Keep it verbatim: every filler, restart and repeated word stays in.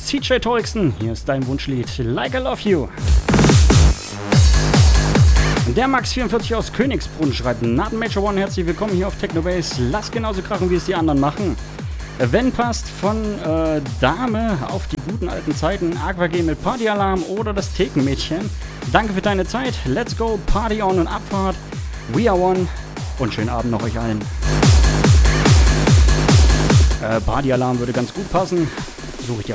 C J Torixen. Hier ist dein Wunschlied Like I Love You. Der Max vierundvierzig aus Königsbrunn schreibt: Nathan Major One, herzlich willkommen hier auf Technobase. Lass genauso krachen, wie es die anderen machen. Wenn passt, von äh, Dame auf die guten alten Zeiten, Aqua-G mit Partyalarm oder das Thekenmädchen. Danke für deine Zeit. Let's go, Party on und Abfahrt. We are one. Und schönen Abend noch euch allen. Äh, Partyalarm würde ganz gut passen. Suche ich dir